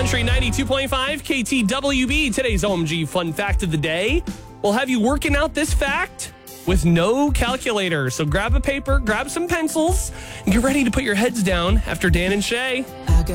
Country 92.5 KTWB. Today's OMG fun fact of the day. We'll have you working out this fact with no calculator. So grab a paper, grab some pencils, and get ready to put your heads down after Dan and Shay.